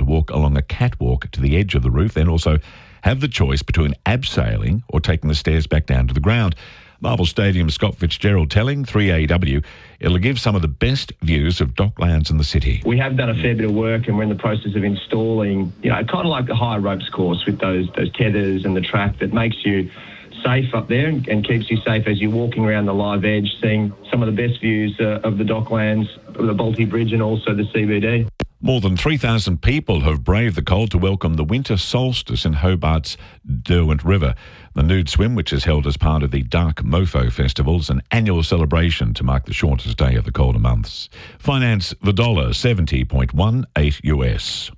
walk along a catwalk to the edge of the roof, then also have the choice between abseiling or taking the stairs back down to the ground. Marvel Stadium Scott Fitzgerald telling 3AW it'll give some of the best views of Docklands in the city. We have done a fair bit of work and we're in the process of installing, kind of like the high ropes course with those tethers and the track that makes you safe up there and keeps you safe as you're walking around the live edge, seeing some of the best views of the Docklands, the Bolte Bridge and also the CBD. More than 3,000 people have braved the cold to welcome the winter solstice in Hobart's Derwent River. The nude swim, which is held as part of the Dark Mofo Festival, is an annual celebration to mark the shortest day of the colder months. Finance the dollar, 70.18 US.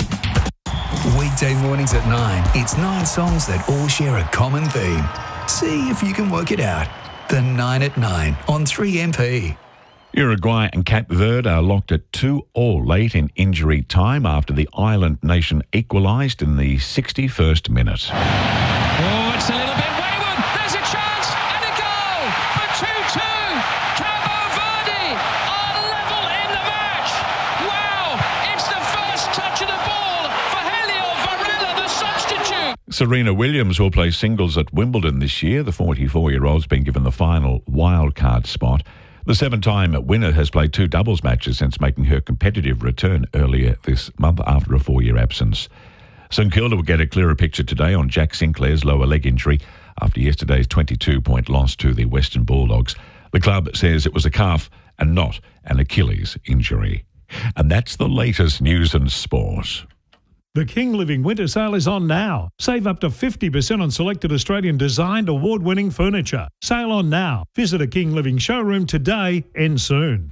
Weekday mornings at 9. It's 9 songs that all share a common theme. See if you can work it out. The 9 at 9 on 3MP. Uruguay and Cape Verde are locked at 2-2 late in injury time after the island nation equalised in the 61st minute. Oh, it's a little bit wayward. There's a chance and a goal for 2-2. Cabo Verde are level in the match. Wow, it's the first touch of the ball for Helio Varela, the substitute. Serena Williams will play singles at Wimbledon this year. The 44-year-old's been given the final wildcard spot. The 7-time winner has played 2 doubles matches since making her competitive return earlier this month after a 4-year absence. St Kilda will get a clearer picture today on Jack Sinclair's lower leg injury after yesterday's 22-point loss to the Western Bulldogs. The club says it was a calf and not an Achilles injury. And that's the latest news and sport. The King Living Winter Sale is on now. Save up to 50% on selected Australian designed award-winning furniture. Sale on now. Visit a King Living showroom today, end soon.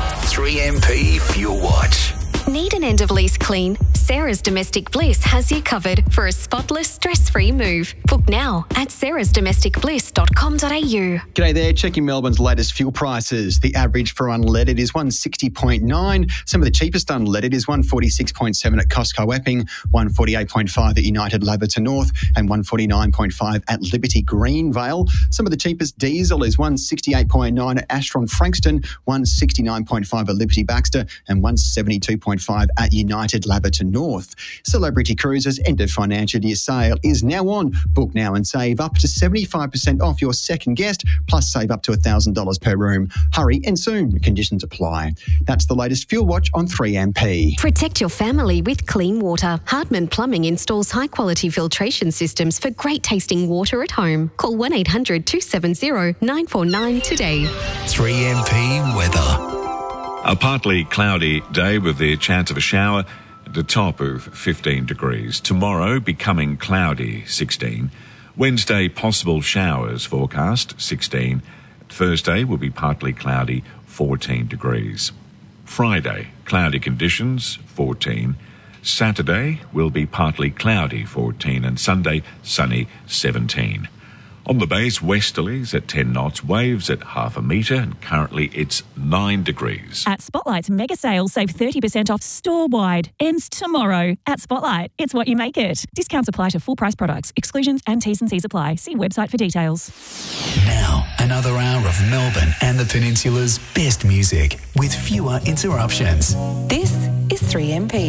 3MP Fuel Watch. Need an end-of-lease clean? Sarah's Domestic Bliss has you covered for a spotless, stress-free move. Book now at sarahsdomesticbliss.com.au. G'day there, checking Melbourne's latest fuel prices. The average for unleaded is 160.9. Some of the cheapest unleaded is 146.7 at Costco Epping, 148.5 at United Laverton North, and 149.5 at Liberty Greenvale. Some of the cheapest diesel is 168.9 at Astron Frankston, 169.5 at Liberty Baxter, and 172.5 at United Laverton North. Celebrity Cruises end of financial year sale is now on. Book now and save up to 75% off your second guest, plus save up to $1,000 per room. Hurry and soon. Conditions apply. That's the latest Fuel Watch on 3MP. Protect your family with clean water. Hartman Plumbing installs high-quality filtration systems for great-tasting water at home. Call 1-800-270-949 today. 3MP Weather. A partly cloudy day with the chance of a shower at the top of 15 degrees. Tomorrow becoming cloudy, 16. Wednesday, possible showers forecast, 16. Thursday will be partly cloudy, 14 degrees. Friday, cloudy conditions, 14. Saturday will be partly cloudy, 14. And Sunday, sunny, 17. On the base, westerlies at 10 knots, waves at half a metre, and currently it's 9 degrees. At Spotlight's mega sale, save 30% off store-wide. Ends tomorrow. At Spotlight, it's what you make it. Discounts apply to full-price products. Exclusions and T's and C's apply. See website for details. Now, another hour of Melbourne and the Peninsula's best music with fewer interruptions. This is 3MP.